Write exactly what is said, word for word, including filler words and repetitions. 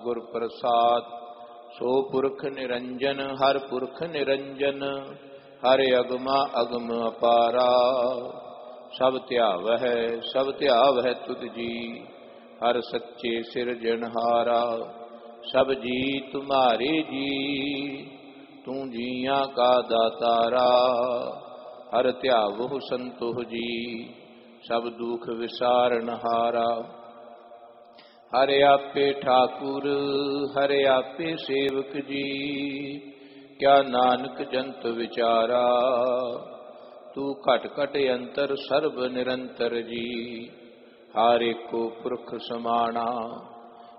ਗੁਰ ਪ੍ਰਸਾਦ। ਸੋ ਪੁਰਖ ਨਿਰੰਜਨ ਹਰ ਪੁਰਖ ਨਿਰੰਜਨ, ਹਰ ਅਗਮਾ ਅਗਮ ਅਪਾਰਾ। ਸਭ ਧਿਆਵਹਿ ਸਭ ਧਿਆਵਹਿ ਤੁਧ ਜੀ, ਹਰ ਸੱਚੇ ਸਿਰਜਣਹਾਰਾ। ਸਭ ਜੀ ਤੁਮਾਰੇ ਜੀ, ਤੂੰ ਜੀਆਂ ਕਾ ਦਾਤਾਰਾ। ਹਰ ਧਿਆਵਹੁ ਸੰਤੋਖ ਜੀ, ਸਭ ਦੁਖ ਵਿਸਾਰਨਹਾਰਾ। ਹਰ ਆਪੇ ਠਾਕੁਰ ਹਰ ਆਪੇ ਸੇਵਕ ਜੀ, ਕਿਆ ਨਾਨਕ ਜੰਤ ਵਿਚਾਰਾ। ਤੂੰ ਘਟ ਘਟ ਅੰਤਰ ਸਰਬ ਨਿਰੰਤਰ ਜੀ, ਹਰ ਏਕੋ ਪੁਰਖ ਸਮਾਣਾ।